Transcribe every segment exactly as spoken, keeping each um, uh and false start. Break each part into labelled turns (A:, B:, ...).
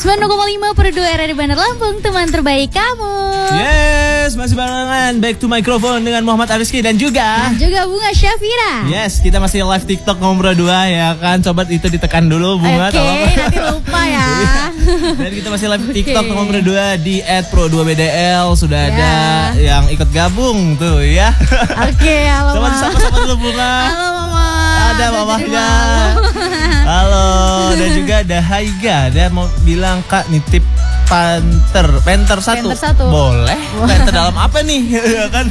A: sembilan puluh koma lima per dua R R I Bandar Lampung, teman terbaik kamu.
B: Yes, masih barengan back to microphone dengan Muhammad Ariski dan juga
A: Dan juga Bunga Syafira.
B: Yes, kita masih live TikTok Ngobrol dua ya kan. Coba itu ditekan dulu Bunga.
A: Oke, okay, nanti lupa ya.
B: Dan kita masih live TikTok okay. Ngobrol dua di et pro dua b d l. Sudah yeah. ada yang ikut gabung tuh ya.
A: Oke, okay, halo
B: Coba disapa-sapa dulu Bunga.
A: Halo Mama.
B: Ada mamahnya. Halo, dan juga ada Haiga. Dia mau bilang Kak nitip Panther, Panther satu.
A: Panther satu.
B: Boleh. Panther dalam apa nih? Ya kan?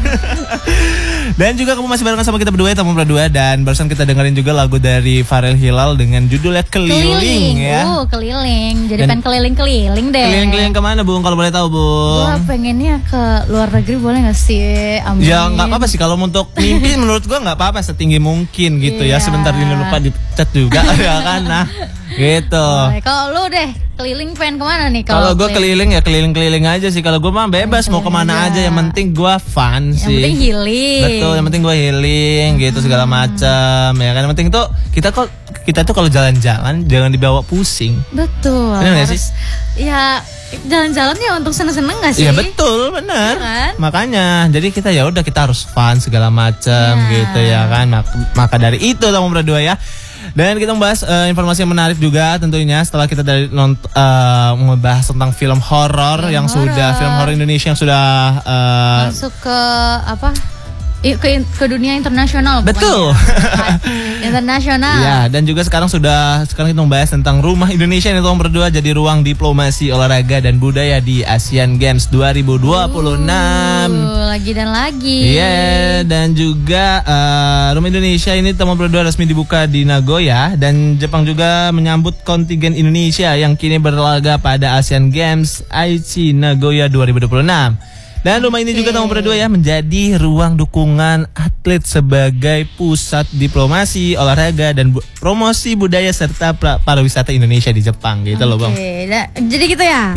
B: Dan juga kamu masih barengan sama kita berdua, Tamu Berdua, dan barusan kita dengerin juga lagu dari Farel Hilal dengan judulnya Keliling, keliling. ya.
A: Oh, keliling. Jadi pengen keliling-keliling deh.
B: Keliling-keliling kemana, Bung? Kalau boleh tahu, Bung?
A: Gua pengennya ke luar negeri, boleh nggak sih? Amin.
B: Ya nggak apa-apa sih, kalau untuk mimpi menurut gua nggak apa-apa, setinggi mungkin gitu yeah. ya. Sebentar ini lupa dicat juga ya kan. Nah, gitu.
A: Kalau lu deh keliling pengen kemana nih?
B: Kalau gue keliling ya keliling-keliling aja sih. Kalau gue mah bebas keliling mau kemana aja. aja. Yang penting gue fun
A: yang
B: sih.
A: Yang penting healing.
B: Betul. Yang penting gue healing hmm. gitu segala macam. Ya kan. Yang penting tuh kita kok kita tuh kalau jalan-jalan jangan dibawa pusing.
A: Betul.
B: Benar nggak sih?
A: Ya jalan-jalan ya untuk seneng-seneng nggak sih?
B: Iya betul, benar. Ya kan? Makanya jadi kita ya udah kita harus fun segala macam ya. gitu ya kan. Maka, maka dari itu Tamu Berdua ya. Dan kita membahas uh, informasi yang menarik juga tentunya setelah kita dari nont uh, membahas tentang film horor yang horror. sudah film horor Indonesia yang sudah uh,
A: masuk ke apa? Ke, ke dunia internasional.
B: Betul.
A: Internasional.
B: Ya, dan juga sekarang sudah sekarang kita membahas tentang Rumah Indonesia yang Tamu Berdua jadi ruang diplomasi olahraga dan budaya di Asian Games dua ribu dua puluh enam.
A: Uh, lagi dan lagi.
B: Iya, yeah, dan juga uh, Rumah Indonesia ini Tamu Berdua resmi dibuka di Nagoya dan Jepang juga menyambut kontingen Indonesia yang kini berlaga pada Asian Games Aichi Nagoya dua ribu dua puluh enam. Dan rumah ini okay. juga Tamu Berdua ya menjadi ruang dukungan atlet sebagai pusat diplomasi, olahraga dan bu promosi budaya serta pariwisata Indonesia di Jepang gitu okay. loh Bang.
A: Jadi gitu ya.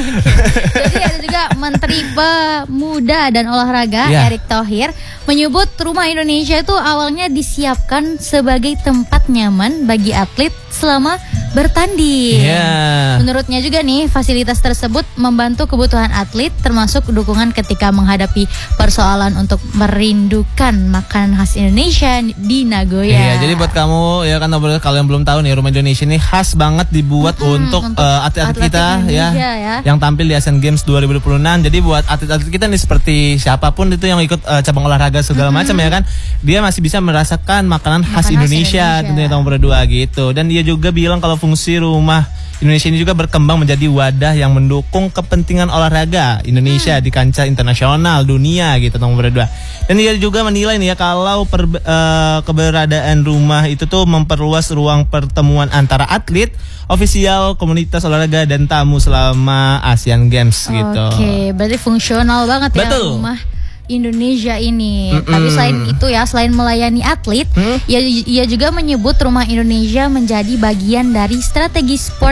A: Jadi ada juga Menteri Pemuda dan Olahraga yeah. Erick Thohir menyebut Rumah Indonesia itu awalnya disiapkan sebagai tempat nyaman bagi atlet selama bertanding.
B: Yeah.
A: Menurutnya juga nih fasilitas tersebut membantu kebutuhan atlet termasuk dukungan ketika menghadapi persoalan untuk merindukan makanan khas Indonesia di Nagoya.
B: Iya, jadi buat kamu ya kan kalau yang belum tahu nih Rumah Indonesia ini khas banget dibuat hmm, untuk, untuk uh, atlet-atlet kita ya, ya yang tampil di Asian Games dua ribu dua puluh enam. Jadi buat atlet-atlet kita nih seperti siapapun itu yang ikut uh, cabang olahraga segala hmm. macam ya kan, dia masih bisa merasakan makanan khas makanan Indonesia, Indonesia tentunya Tamu Berdua gitu. Dan dia juga bilang kalau fungsi Rumah Indonesia ini juga berkembang menjadi wadah yang mendukung kepentingan olahraga Indonesia hmm. di kancah internasional dunia gitu Tamu Berdua. Dan dia juga menilai nih ya kalau per, uh, keberadaan rumah itu tuh memperluas ruang pertemuan antara atlet, ofisial, komunitas olahraga dan tamu selama Asian Games gitu.
A: Oke, berarti fungsional banget
B: Betul.
A: ya rumah Indonesia ini.
B: Mm-mm.
A: Tapi selain itu ya, selain melayani atlet, hmm? ia, ia juga menyebut Rumah Indonesia menjadi bagian dari strategi sport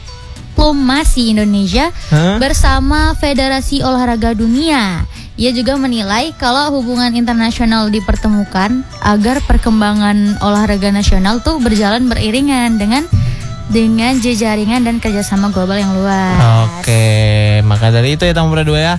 A: diplomasi Indonesia huh? bersama Federasi Olahraga Dunia. Ia juga menilai kalau hubungan internasional dipertemukan agar perkembangan olahraga nasional tuh berjalan beriringan dengan dengan jejaringan dan kerjasama global yang luas.
B: Oke, maka dari itu ya Tamu Berdua ya.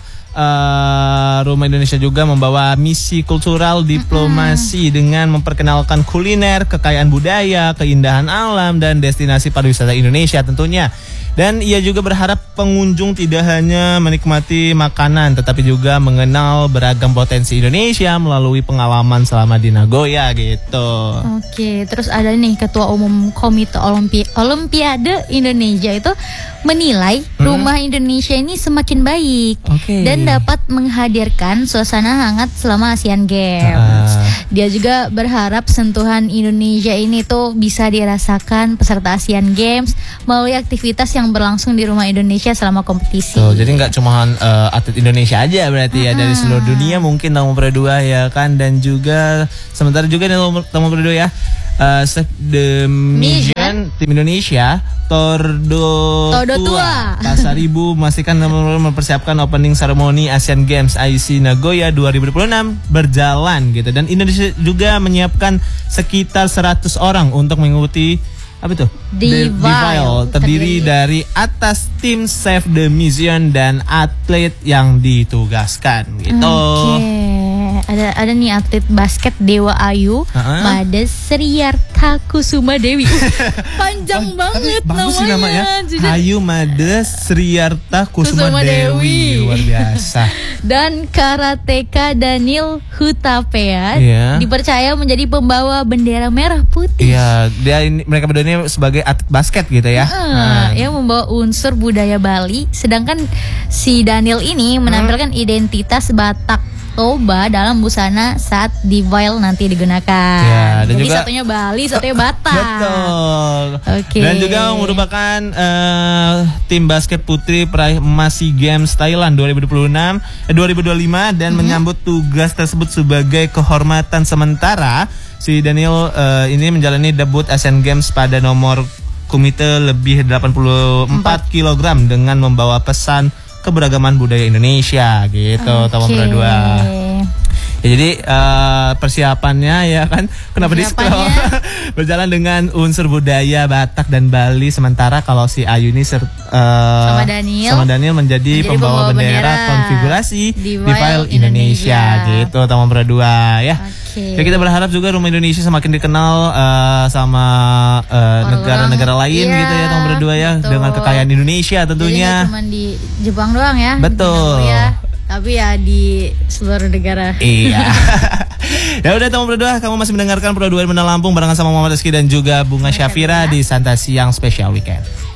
B: Uh, Rumah Indonesia juga membawa misi kultural diplomasi mm-hmm. dengan memperkenalkan kuliner, kekayaan budaya, keindahan alam dan destinasi pariwisata Indonesia tentunya. Dan ia juga berharap pengunjung tidak hanya menikmati makanan tetapi juga mengenal beragam potensi Indonesia melalui pengalaman selama di Nagoya gitu.
A: Oke, terus ada nih Ketua Umum Komite Olimpi Olimpiade Indonesia itu menilai hmm? Rumah Indonesia ini semakin baik okay. dan dapat menghadirkan suasana hangat selama Asian Games. Uh. Dia juga berharap sentuhan Indonesia ini tuh bisa dirasakan peserta Asian Games melalui aktivitas yang berlangsung di Rumah Indonesia selama kompetisi.
B: Tuh, jadi nggak cuma uh, atlet Indonesia aja berarti uh-huh. ya dari seluruh dunia mungkin Tamu Berdua ya kan. Dan juga sementara juga nih Tamu Berdua ya uh, the Mission tim Indonesia Tordo,
A: Tordo Tua
B: Pasaribu memastikan mempersiapkan opening ceremony Asian Games Aichi Nagoya dua ribu dua puluh enam berjalan gitu. Dan Indonesia juga menyiapkan sekitar seratus orang untuk mengikuti apa tuh?
A: Deville.
B: Deville terdiri dari atas tim Save the Mission dan atlet yang ditugaskan gitu.
A: Oke. Ada ada nih atlet basket Dewa Ayu, uh-huh. Made Sriarta Kusuma Dewi. Panjang oh, banget
B: bagus
A: namanya.
B: namanya. Ayu Made Sriarta Kusuma, Kusuma Dewi. Dewi. Luar biasa.
A: Dan karateka Daniel Hutapea yeah. dipercaya menjadi pembawa bendera merah putih.
B: Iya, dia ini mereka berdua ini sebagai atlet basket gitu ya.
A: Uh, nah. Yang membawa unsur budaya Bali, sedangkan si Daniel ini menampilkan hmm. identitas Batak Toba dalam busana saat Deville nanti digunakan. Ya, dan jadi juga, satunya Bali, satunya Batak.
B: Betul.
A: Oke. Okay.
B: Dan juga merupakan uh, tim basket putri peraih emas SEA Games Thailand dua ribu dua puluh enam, eh, dua ribu dua puluh lima dan mm-hmm. menyambut tugas tersebut sebagai kehormatan sementara. Si Daniel uh, ini menjalani debut Asian Games pada nomor komite lebih delapan puluh empat kilogram dengan membawa pesan keberagaman budaya Indonesia gitu, okay. Tahun berdua. Ya, jadi uh, persiapannya ya kan, kenapa di berjalan dengan unsur budaya Batak dan Bali, sementara kalau si Ayu ini ser, uh, sama Daniel sama Daniel menjadi, menjadi pembawa, pembawa bendera, bendera konfigurasi Deville Indonesia, Indonesia gitu, tahun berdua ya. Okay. Ya kita berharap juga rumah Indonesia semakin dikenal uh, sama uh, negara-negara lain iya, gitu ya, tahun berdua ya, betul. Dengan kekayaan Indonesia tentunya.
A: Jadi cuma di Jepang doang ya.
B: Betul.
A: Ya. Tapi ya di seluruh negara.
B: Iya. Ya udah teman berdua, kamu masih mendengarkan Pro dua Benar Lampung barengan sama Muhammad Rizky dan juga Bunga Syafira di Santai Siang Spesial Weekend.